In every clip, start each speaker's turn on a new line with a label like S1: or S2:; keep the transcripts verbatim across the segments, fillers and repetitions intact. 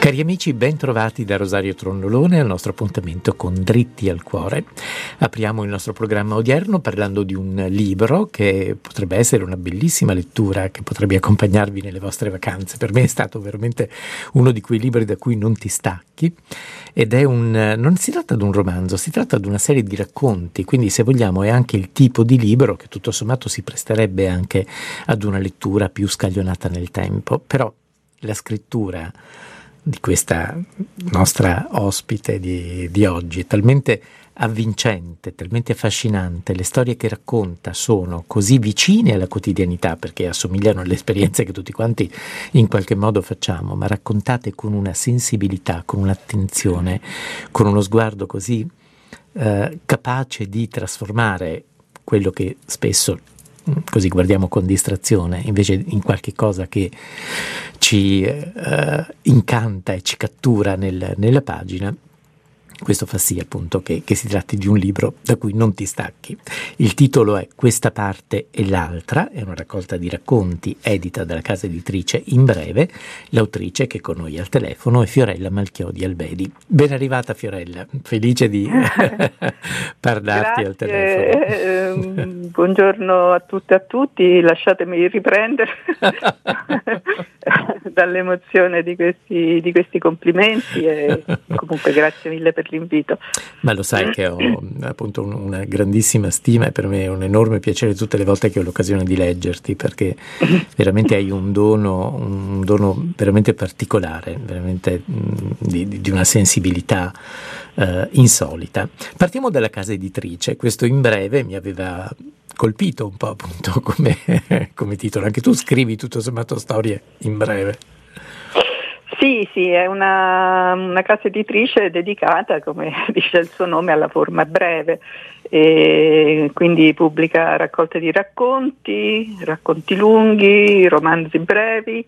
S1: Cari amici, ben trovati da Rosario Tronnolone al nostro appuntamento con Dritti al Cuore. Apriamo il nostro programma odierno parlando di un libro che potrebbe essere una bellissima lettura che potrebbe accompagnarvi nelle vostre vacanze. Per me è stato veramente uno di quei libri da cui non ti stacchi, ed è un non si tratta di un romanzo, si tratta di una serie di racconti, quindi se vogliamo è anche il tipo di libro che tutto sommato si presterebbe anche ad una lettura più scaglionata nel tempo. Però la scrittura di questa nostra ospite di, di oggi è talmente avvincente, talmente affascinante, le storie che racconta sono così vicine alla quotidianità perché assomigliano alle esperienze che tutti quanti in qualche modo facciamo, ma raccontate con una sensibilità, con un'attenzione, con uno sguardo così eh, capace di trasformare quello che spesso così guardiamo con distrazione, invece in qualche cosa che ci eh, incanta e ci cattura nel, nella pagina. Questo fa sì appunto che, che si tratti di un libro da cui non ti stacchi. Il titolo è Questa parte e l'altra, è una raccolta di racconti edita dalla casa editrice In Breve. L'autrice che è con noi al telefono è Fiorella Malchiodi Albedi. Ben arrivata Fiorella, felice di parlarti al telefono.
S2: Eh, buongiorno a tutte e a tutti, lasciatemi riprendere dall'emozione di questi, di questi complimenti e comunque grazie mille per l'invito.
S1: Ma lo sai che ho appunto un, una grandissima stima e per me è un enorme piacere tutte le volte che ho l'occasione di leggerti, perché veramente hai un dono, un dono veramente particolare, veramente mh, di, di una sensibilità uh, insolita. Partiamo dalla casa editrice. Questo In Breve mi aveva colpito un po' appunto come, come titolo. Anche tu scrivi tutto sommato storie in breve.
S2: Sì, sì, è una, una casa editrice dedicata, come dice il suo nome, alla forma breve, e quindi pubblica raccolte di racconti, racconti lunghi, romanzi brevi.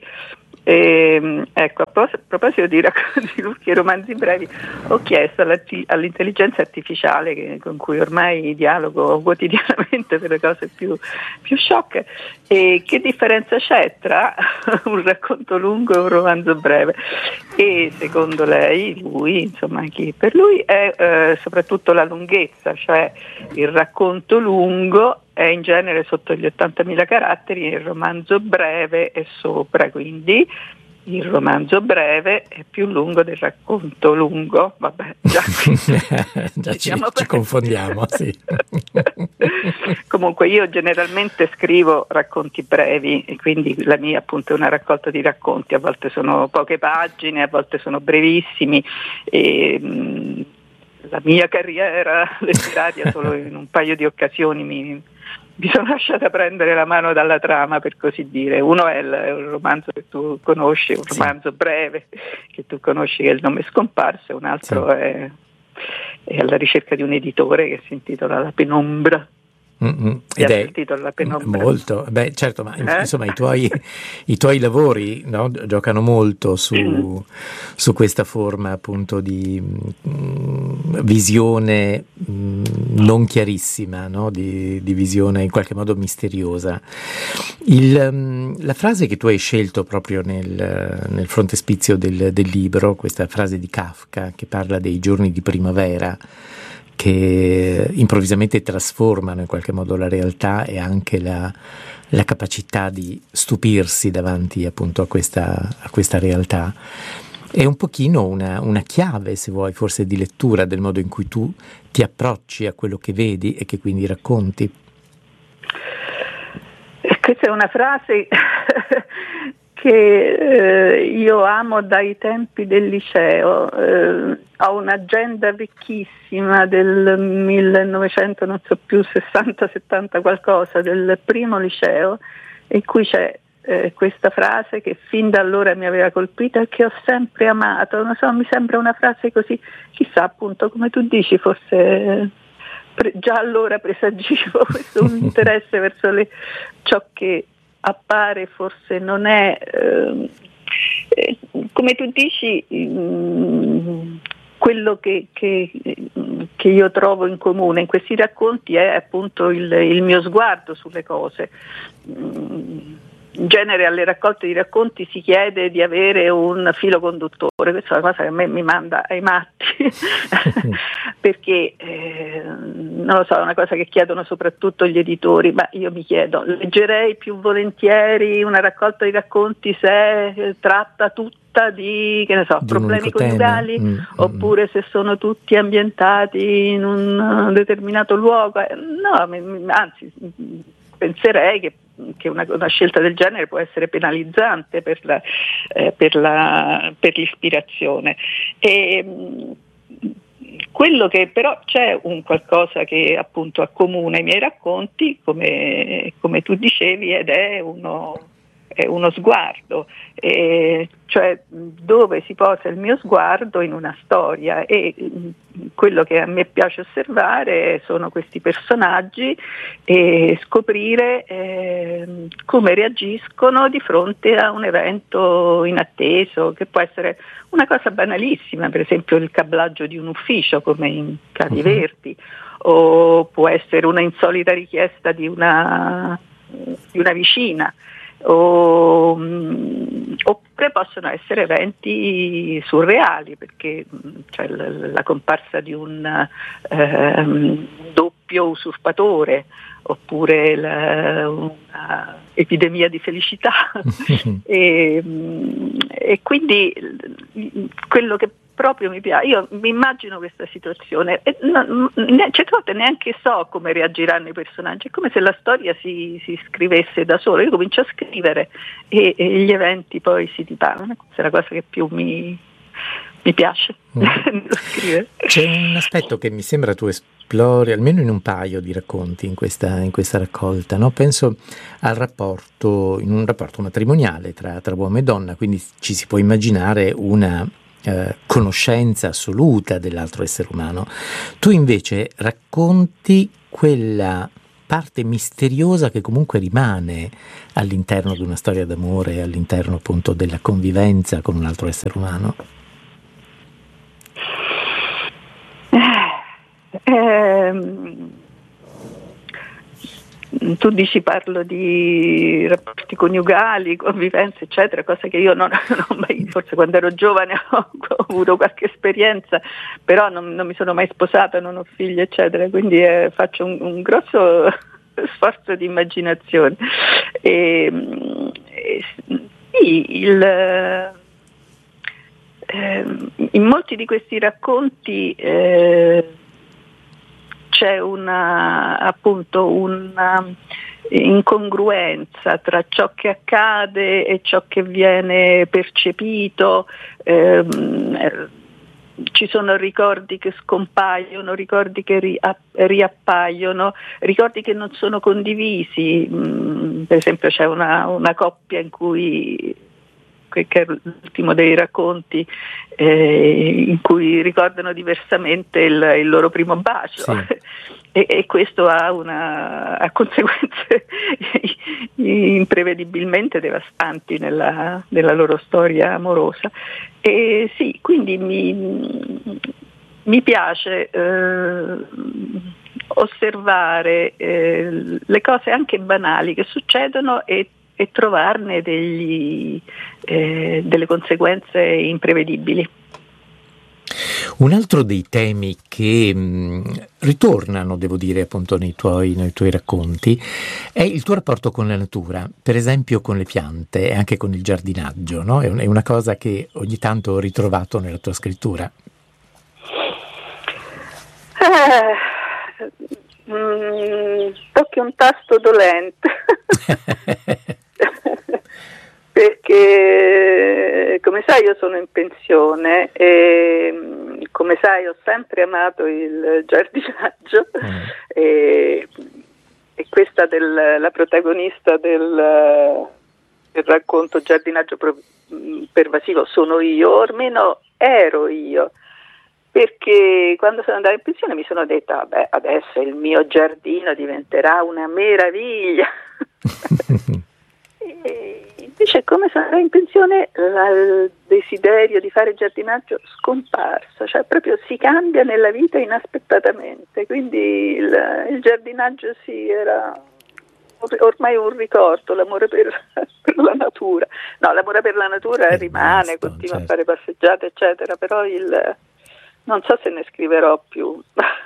S2: E, ecco, a proposito di racconti lunghi e romanzi brevi, ho chiesto all'intelligenza artificiale che, con cui ormai dialogo quotidianamente per le cose più, più sciocche, e che differenza c'è tra un racconto lungo e un romanzo breve. E secondo lei, lui, insomma chi per lui, è eh, soprattutto la lunghezza, cioè il racconto lungo è in genere sotto gli ottantamila caratteri e il romanzo breve è sopra, quindi il romanzo breve è più lungo del racconto lungo. Vabbè, già,
S1: già ci, ci confondiamo, sì.
S2: Comunque io generalmente scrivo racconti brevi e quindi la mia appunto è una raccolta di racconti, a volte sono poche pagine, a volte sono brevissimi e mh, la mia carriera letteraria solo in un paio di occasioni mi mi sono lasciata prendere la mano dalla trama, per così dire. Uno è il, è un romanzo che tu conosci, un romanzo sì. breve che tu conosci, che è Il nome scomparso, un altro sì. è, è alla ricerca di un editore che si intitola La penombra.
S1: Mm-hmm. Ed è la penombra. Molto, beh certo, ma eh? insomma i tuoi, i tuoi lavori, no, giocano molto su, mm. su questa forma appunto di mh, visione mh, non chiarissima, no? di, di visione in qualche modo misteriosa. Il, mh, la frase che tu hai scelto proprio nel, nel frontespizio del, del libro, questa frase di Kafka che parla dei giorni di primavera che improvvisamente trasformano in qualche modo la realtà e anche la, la capacità di stupirsi davanti appunto a questa, a questa realtà. È un pochino una, una chiave, se vuoi, forse di lettura del modo in cui tu ti approcci a quello che vedi e che quindi racconti.
S2: Questa è una frase che eh, io amo dai tempi del liceo. Eh, ho un'agenda vecchissima del millenovecento, non so più, sessanta settanta qualcosa, del primo liceo, in cui c'è eh, questa frase che fin da allora mi aveva colpito e che ho sempre amato. Non so, mi sembra una frase così, chissà appunto, come tu dici, forse pre- già allora presagivo questo interesse verso le, ciò che appare forse non è eh, eh, come tu dici mh, quello che, che, che io trovo in comune in questi racconti è appunto il, il mio sguardo sulle cose. Mh, in genere alle raccolte di racconti si chiede di avere un filo conduttore, questa è una cosa che a me mi manda ai matti perché eh, non lo so, è una cosa che chiedono soprattutto gli editori, ma io mi chiedo, leggerei più volentieri una raccolta di racconti se tratta tutta di, che ne so,
S1: di
S2: problemi coniugali,
S1: mm,
S2: oppure
S1: mm.
S2: se sono tutti ambientati in un determinato luogo. No, anzi, penserei che, che una, una scelta del genere può essere penalizzante per, la, eh, per, la, per l'ispirazione. E, quello che però c'è un qualcosa che appunto accomuna i miei racconti, come, come tu dicevi, ed è uno, è uno sguardo, e cioè dove si posa il mio sguardo in una storia, e quello che a me piace osservare sono questi personaggi e scoprire eh, come reagiscono di fronte a un evento inatteso, che può essere una cosa banalissima, per esempio il cablaggio di un ufficio come in Cavi uh-huh. Verdi, o può essere una insolita richiesta di una, di una vicina, o, oppure possono essere eventi surreali, perché cioè, la, la comparsa di un eh, doppio usurpatore, oppure la, una epidemia di felicità e, e quindi quello che proprio mi piace, io mi immagino questa situazione e non, certe volte neanche so come reagiranno i personaggi, è come se la storia si, si scrivesse da sola, io comincio a scrivere e, e gli eventi poi si dipanano, questa è la cosa che più mi, mi piace mm. scrivere.
S1: C'è un aspetto che mi sembra tu esplori almeno in un paio di racconti in questa, in questa raccolta, no? Penso al rapporto, in un rapporto matrimoniale tra, tra uomo e donna, quindi ci si può immaginare una Eh, conoscenza assoluta dell'altro essere umano. Tu invece racconti quella parte misteriosa che comunque rimane all'interno di una storia d'amore, all'interno appunto della convivenza con un altro essere umano.
S2: Eh, ehm, tu dici parlo di rapporti coniugali, convivenze eccetera, cosa che io non, non mai, forse quando ero giovane ho, ho avuto qualche esperienza, però non, non mi sono mai sposata, non ho figli eccetera, quindi eh, faccio un, un grosso sforzo di immaginazione e, e, sì, il, eh, in molti di questi racconti eh, c'è una, appunto una incongruenza tra ciò che accade e ciò che viene percepito, ehm, ci sono ricordi che scompaiono, ricordi che ri- riappaiono, ricordi che non sono condivisi, mm, per esempio c'è una, una coppia in cui, che è l'ultimo dei racconti, eh, in cui ricordano diversamente il, il loro primo bacio, sì. e, e questo ha, una, ha conseguenze imprevedibilmente devastanti nella, nella loro storia amorosa. E sì, quindi mi, mi piace eh, osservare eh, le cose anche banali che succedono e e trovarne degli, eh, delle conseguenze imprevedibili.
S1: Un altro dei temi che mh, ritornano, devo dire, appunto nei tuoi, nei tuoi racconti è il tuo rapporto con la natura, per esempio con le piante e anche con il giardinaggio, no? È, un, è una cosa che ogni tanto ho ritrovato nella tua scrittura.
S2: Eh, mm, tocchi un tasto dolente. Perché come sai io sono in pensione e come sai ho sempre amato il giardinaggio mm. e, e questa del, la protagonista del, del racconto Giardinaggio pervasivo sono io, o almeno ero io, perché quando sono andata in pensione mi sono detta vabbè, adesso il mio giardino diventerà una meraviglia. E invece come sono andata in pensione la, il desiderio di fare giardinaggio scomparso, cioè proprio si cambia nella vita inaspettatamente, quindi il, il giardinaggio sì era ormai un ricordo, l'amore per, per la natura. No, l'amore per la natura è rimane, rimasto, continua certo. a fare passeggiate, eccetera, però il, non so se ne scriverò più.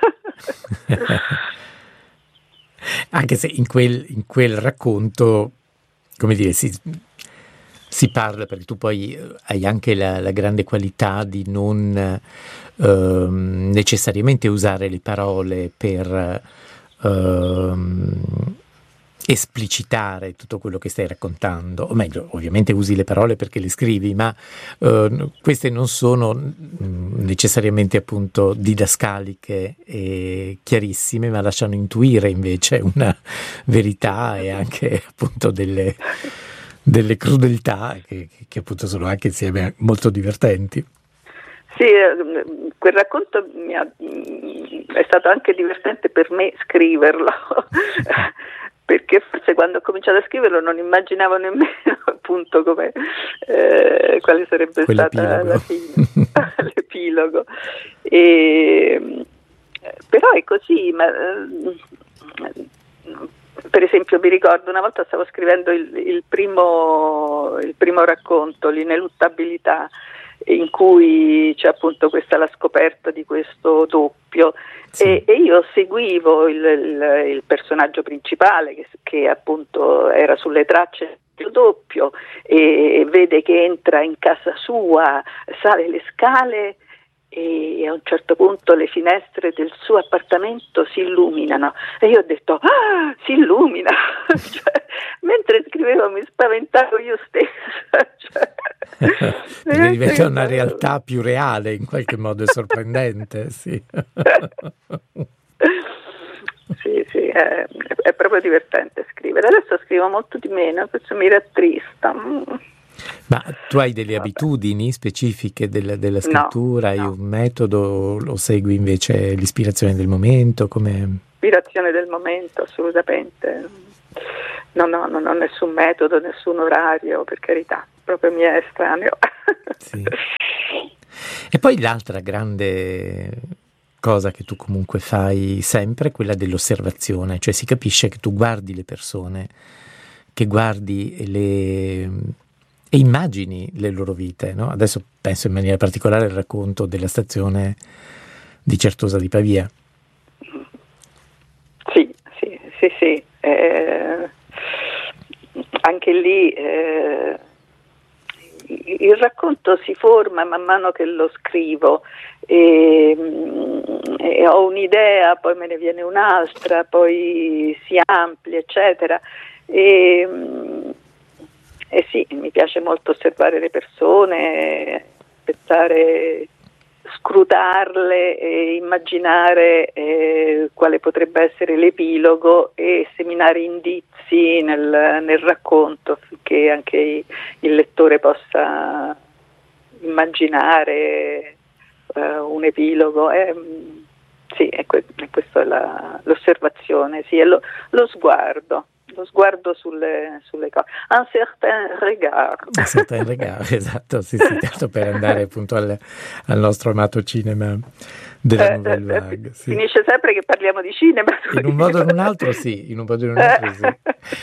S1: Anche se in quel, in quel racconto, come dire, si, si parla, perché tu poi hai anche la, la grande qualità di non eh, necessariamente usare le parole per eh, esplicitare tutto quello che stai raccontando, o meglio, ovviamente usi le parole perché le scrivi, ma eh, queste non sono mh, necessariamente appunto didascaliche e chiarissime, ma lasciano intuire invece una verità e anche appunto delle, delle crudeltà che, che appunto sono anche insieme molto divertenti.
S2: Sì, quel racconto mi ha, è stato anche divertente per me scriverlo. Perché forse quando ho cominciato a scriverlo non immaginavo nemmeno appunto come eh, quale sarebbe stata la fine, l'epilogo. E, però è così, ma, per esempio mi ricordo una volta stavo scrivendo il, il, primo, il primo racconto, l'ineluttabilità, in cui c'è appunto questa la scoperta di questo doppio. Sì. E, e io seguivo il, il, il personaggio principale che, che appunto era sulle tracce del doppio e vede che entra in casa sua, sale le scale e a un certo punto le finestre del suo appartamento si illuminano e io ho detto ah, si illumina, cioè, mentre scrivevo mi spaventavo io stessa, cioè,
S1: diventa una realtà più reale in qualche modo, è sorprendente. Sì,
S2: sì, sì è, è proprio divertente scrivere. Adesso scrivo molto di meno, questo mi rattrista.
S1: Ma tu hai delle abitudini specifiche della, della scrittura? No, hai no. un metodo o segui invece l'ispirazione del momento? Come...
S2: Ispirazione del momento, assolutamente. No, no, non ho nessun metodo, nessun orario, per carità, proprio mi è estraneo.
S1: Sì. E poi l'altra grande cosa che tu comunque fai sempre è quella dell'osservazione, cioè si capisce che tu guardi le persone, che guardi le... e immagini le loro vite, no? Adesso penso in maniera particolare al racconto della stazione di Certosa di Pavia.
S2: Sì, sì, sì, sì. Eh, anche lì eh, il racconto si forma man mano che lo scrivo e, e ho un'idea, poi me ne viene un'altra, poi si amplia, eccetera. E, Eh sì, mi piace molto osservare le persone, pensare, scrutarle e immaginare eh, quale potrebbe essere l'epilogo e seminare indizi nel, nel racconto affinché anche il lettore possa immaginare eh, un epilogo. Eh, sì, è que- questa è la, l'osservazione, sì, è lo, lo sguardo. Lo sguardo sulle, sulle cose, un certain regard.
S1: Un certain regard, esatto, sì, sì, tanto per andare appunto al, al nostro amato cinema della
S2: eh,
S1: Nouvelle Vague. Sì.
S2: Finisce sempre che parliamo di cinema.
S1: In un modo o in un altro sì, in un modo o in un altro sì.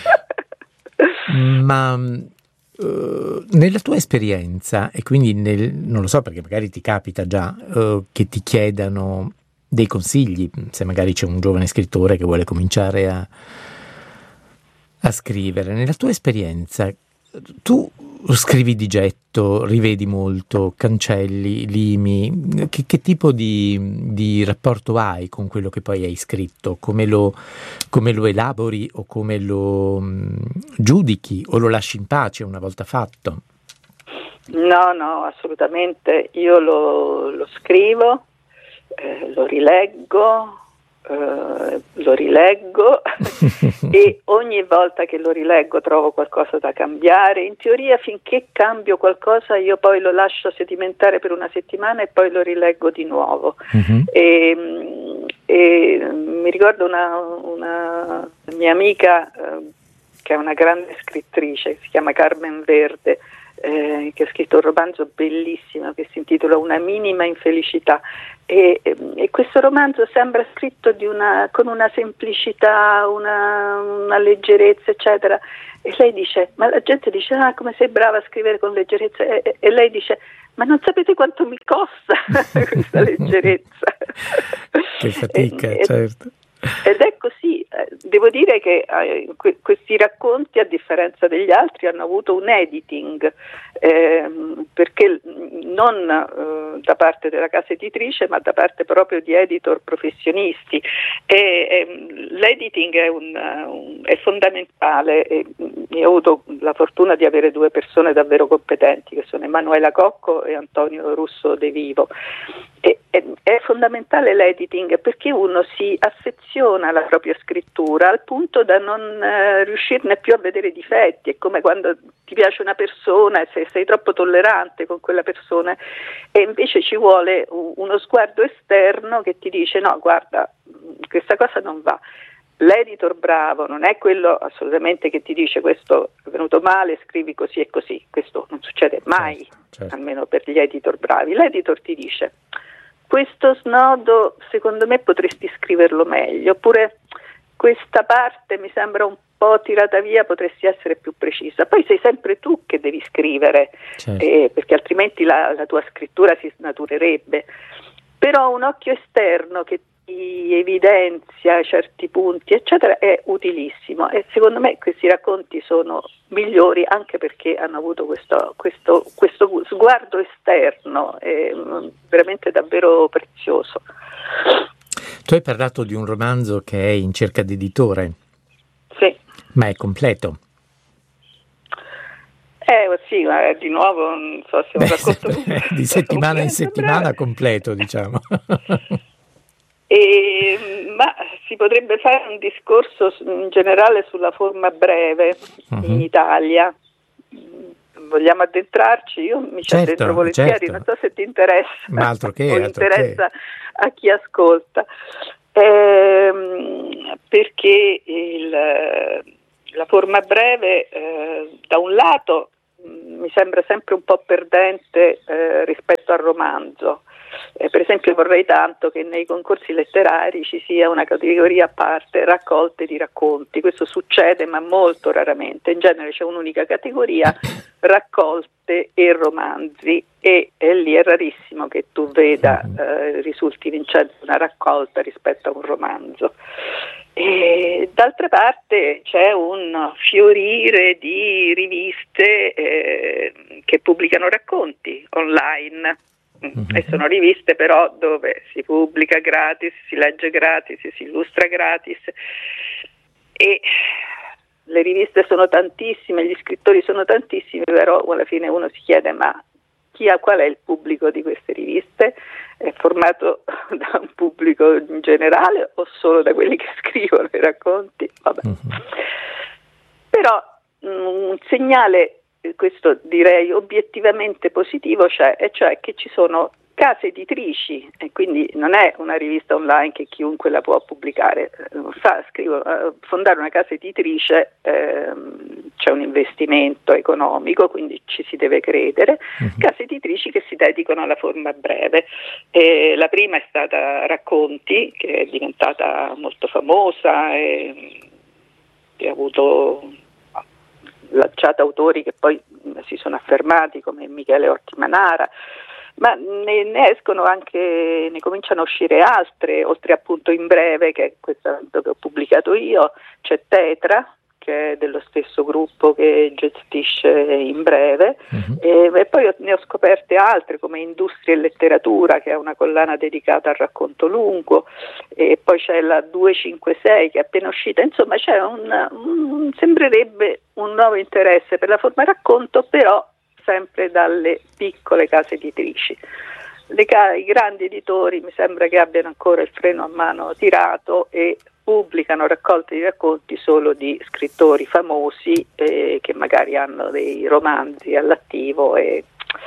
S1: Ma uh, nella tua esperienza, e quindi nel, non lo so perché magari ti capita già uh, che ti chiedano dei consigli, se magari c'è un giovane scrittore che vuole cominciare a a scrivere, nella tua esperienza tu scrivi di getto, rivedi molto, cancelli, limi, che, che tipo di, di rapporto hai con quello che poi hai scritto? Come lo, come lo elabori o come lo mh, giudichi o lo lasci in pace una volta fatto?
S2: No, no, assolutamente, io lo, lo scrivo, eh, lo rileggo, Uh, lo rileggo e ogni volta che lo rileggo trovo qualcosa da cambiare. In teoria finché cambio qualcosa io poi lo lascio sedimentare per una settimana e poi lo rileggo di nuovo. Uh-huh. e, e mi ricordo una, una mia amica uh, che è una grande scrittrice, si chiama Carmen Verde, eh, che ha scritto un romanzo bellissimo che si intitola Una minima infelicità, e, e questo romanzo sembra scritto di una, con una semplicità, una, una leggerezza, eccetera, e lei dice, ma la gente dice, ah, come sei brava a scrivere con leggerezza, e, e lei dice, ma non sapete quanto mi costa questa leggerezza.
S1: Che fatica, e, certo.
S2: Ed è così, devo dire che eh, que- questi racconti, a differenza degli altri, hanno avuto un editing, eh, perché non eh, da parte della casa editrice, ma da parte proprio di editor professionisti. E, e, l'editing è, un, un, è fondamentale, e io ho avuto la fortuna di avere due persone davvero competenti, che sono Emanuela Cocco e Antonio Russo De Vivo. E, e, è fondamentale l'editing perché uno si affeziona alla propria scrittura al punto da non eh, riuscirne più a vedere difetti. È come quando ti piace una persona e se sei troppo tollerante con quella persona, e invece ci vuole uno sguardo esterno che ti dice no, guarda, questa cosa non va. L'editor bravo non è quello assolutamente che ti dice questo è venuto male, scrivi così e così. Questo non succede mai, certo, certo. Almeno per gli editor bravi. L'editor ti dice questo snodo secondo me potresti scriverlo meglio, oppure questa parte mi sembra un po' tirata via, potresti essere più precisa. Poi sei sempre tu che devi scrivere, certo. eh, perché altrimenti la, la tua scrittura si snaturerebbe. Però un occhio esterno che ti evidenzia certi punti, eccetera, è utilissimo, e secondo me questi racconti sono migliori anche perché hanno avuto questo, questo, questo sguardo esterno, è veramente davvero prezioso.
S1: Tu hai parlato di un romanzo che è in cerca di editore.
S2: Sì.
S1: Ma è completo?
S2: Eh sì, ma di nuovo non so se ho racconto
S1: di settimana in settimana breve. Completo, diciamo.
S2: E, ma si potrebbe fare un discorso in generale sulla forma breve uh-huh. in Italia. Vogliamo addentrarci? Io mi ci
S1: certo,
S2: addentro volentieri,
S1: certo.
S2: Non so se ti interessa
S1: ma altro che,
S2: o
S1: altro
S2: interessa
S1: che.
S2: A chi ascolta, ehm, perché il, la forma breve eh, da un lato mh, mi sembra sempre un po' perdente eh, rispetto al romanzo. Eh, per esempio vorrei tanto che nei concorsi letterari ci sia una categoria a parte, raccolte di racconti. Questo succede ma molto raramente, in genere c'è un'unica categoria, raccolte e romanzi, e, e lì è rarissimo che tu veda eh, risulti vincente una raccolta rispetto a un romanzo. E d'altra parte c'è un fiorire di riviste eh, che pubblicano racconti online. Mm-hmm. E sono riviste però dove si pubblica gratis, si legge gratis, si illustra gratis, e le riviste sono tantissime, gli scrittori sono tantissimi, però alla fine uno si chiede ma chi ha, qual è il pubblico di queste riviste? È formato da un pubblico in generale o solo da quelli che scrivono i racconti? Vabbè. Mm-hmm. Però un segnale, questo direi obiettivamente positivo, c'è, e cioè che ci sono case editrici, e quindi non è una rivista online che chiunque la può pubblicare. Fa, scrivo, fondare una casa editrice ehm, c'è un investimento economico, quindi ci si deve credere. Uh-huh. Case editrici che si dedicano alla forma breve. E la prima è stata Racconti, che è diventata molto famosa e, e ha avuto lanciato autori che poi si sono affermati come Michele Orti Manara, ma ne, ne escono anche, ne cominciano a uscire altre, oltre appunto In Breve, che è questo che ho pubblicato io, c'è Tetra, che è dello stesso gruppo che gestisce In Breve, uh-huh. e, e poi ne ho scoperte altre come Industria e Letteratura, che è una collana dedicata al racconto lungo, e poi c'è la duecentocinquantasei che è appena uscita. Insomma c'è un, un sembrerebbe un nuovo interesse per la forma racconto, però sempre dalle piccole case editrici. Le ca- i grandi editori mi sembra che abbiano ancora il freno a mano tirato e pubblicano raccolte di racconti solo di scrittori famosi eh, che magari hanno dei romanzi all'attivo, e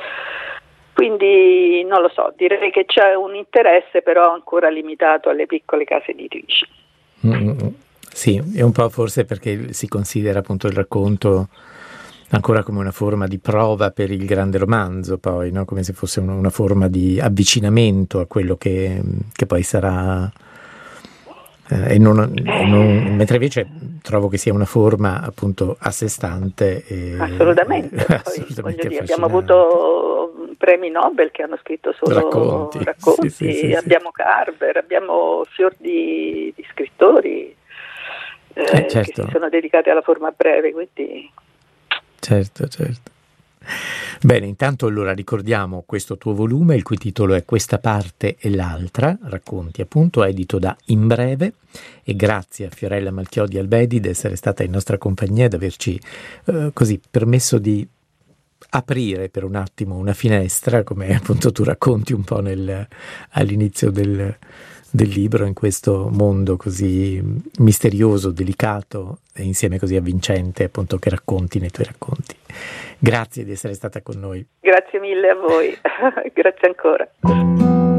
S2: quindi non lo so, direi che c'è un interesse però ancora limitato alle piccole case editrici.
S1: Mm, sì, è un po' forse perché si considera appunto il racconto Ancora come una forma di prova per il grande romanzo, poi, no? Come se fosse una, una forma di avvicinamento a quello che, che poi sarà. Eh, e non, e non, mentre invece trovo che sia una forma appunto a sé stante. E,
S2: assolutamente,
S1: e,
S2: poi,
S1: assolutamente
S2: dire, abbiamo avuto premi Nobel che hanno scritto solo
S1: racconti,
S2: racconti.
S1: Sì, sì, sì,
S2: abbiamo
S1: sì.
S2: Carver, abbiamo fior di, di scrittori eh,
S1: eh, certo.
S2: che si sono dedicati alla forma breve, quindi
S1: certo, certo. Bene, intanto allora ricordiamo questo tuo volume, il cui titolo è Questa parte e l'altra, racconti appunto, edito da In Breve, e grazie a Fiorella Malchiodi Albedi di essere stata in nostra compagnia e di averci eh, così permesso di aprire per un attimo una finestra, come appunto tu racconti un po' nel, all'inizio del, del libro, in questo mondo così misterioso, delicato e insieme così avvincente appunto che racconti nei tuoi racconti. Grazie di essere stata con noi.
S2: grazie mille a voi, grazie ancora.